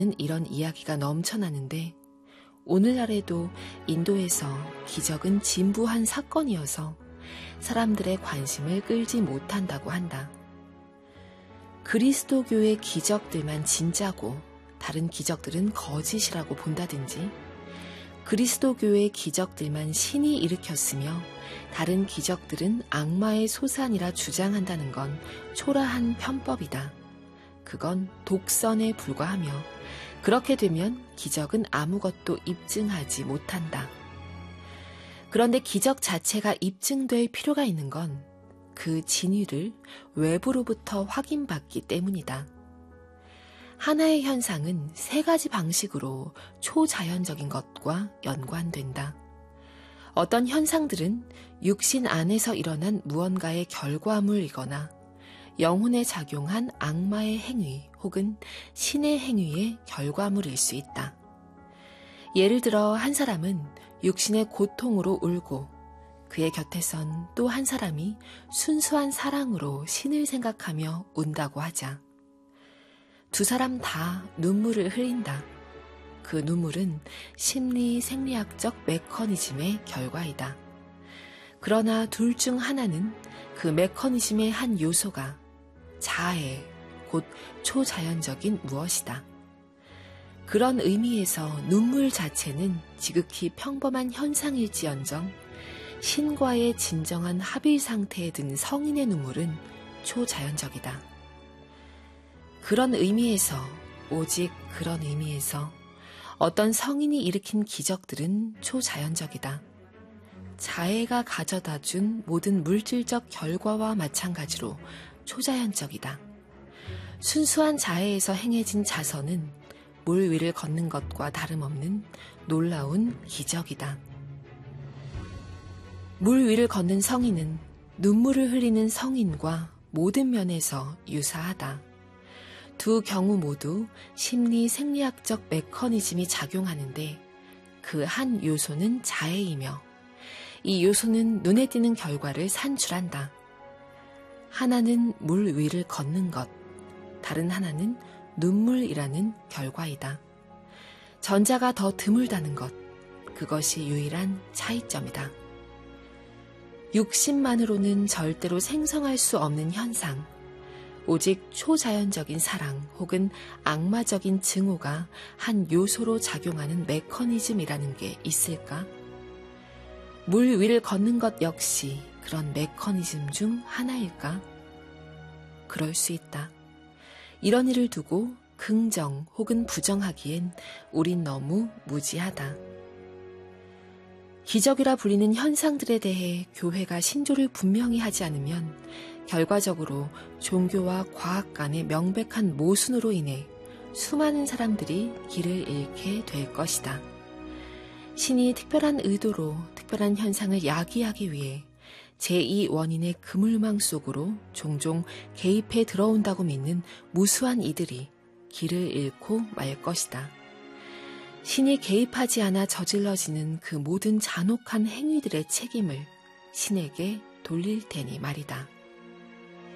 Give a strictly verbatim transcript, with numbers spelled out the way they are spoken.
이런 이야기가 넘쳐나는데 오늘날에도 인도에서 기적은 진부한 사건이어서 사람들의 관심을 끌지 못한다고 한다. 그리스도교의 기적들만 진짜고 다른 기적들은 거짓이라고 본다든지 그리스도교의 기적들만 신이 일으켰으며 다른 기적들은 악마의 소산이라 주장한다는 건 초라한 편법이다. 그건 독선에 불과하며 그렇게 되면 기적은 아무것도 입증하지 못한다. 그런데 기적 자체가 입증될 필요가 있는 건 그 진위를 외부로부터 확인받기 때문이다. 하나의 현상은 세 가지 방식으로 초자연적인 것과 연관된다. 어떤 현상들은 육신 안에서 일어난 무언가의 결과물이거나 영혼에 작용한 악마의 행위 혹은 신의 행위의 결과물일 수 있다. 예를 들어 한 사람은 육신의 고통으로 울고 그의 곁에선 또 한 사람이 순수한 사랑으로 신을 생각하며 운다고 하자. 두 사람 다 눈물을 흘린다. 그 눈물은 심리 생리학적 메커니즘의 결과이다. 그러나 둘 중 하나는 그 메커니즘의 한 요소가 자애, 곧 초자연적인 무엇이다. 그런 의미에서 눈물 자체는 지극히 평범한 현상일지언정 신과의 진정한 합일 상태에 든 성인의 눈물은 초자연적이다. 그런 의미에서, 오직 그런 의미에서 어떤 성인이 일으킨 기적들은 초자연적이다. 자애가 가져다 준 모든 물질적 결과와 마찬가지로 초자연적이다. 순수한 자애에서 행해진 자선은 물 위를 걷는 것과 다름없는 놀라운 기적이다. 물 위를 걷는 성인은 눈물을 흘리는 성인과 모든 면에서 유사하다. 두 경우 모두 심리 생리학적 메커니즘이 작용하는데 그 한 요소는 자애이며 이 요소는 눈에 띄는 결과를 산출한다. 하나는 물 위를 걷는 것, 다른 하나는 눈물이라는 결과이다. 전자가 더 드물다는 것, 그것이 유일한 차이점이다. 육신만으로는 절대로 생성할 수 없는 현상, 오직 초자연적인 사랑 혹은 악마적인 증오가 한 요소로 작용하는 메커니즘이라는 게 있을까? 물 위를 걷는 것 역시 그런 메커니즘 중 하나일까? 그럴 수 있다. 이런 일을 두고 긍정 혹은 부정하기엔 우린 너무 무지하다. 기적이라 불리는 현상들에 대해 교회가 신조를 분명히 하지 않으면 결과적으로 종교와 과학 간의 명백한 모순으로 인해 수많은 사람들이 길을 잃게 될 것이다. 신이 특별한 의도로 특별한 현상을 야기하기 위해 제이 원인의 그물망 속으로 종종 개입해 들어온다고 믿는 무수한 이들이 길을 잃고 말 것이다. 신이 개입하지 않아 저질러지는 그 모든 잔혹한 행위들의 책임을 신에게 돌릴 테니 말이다.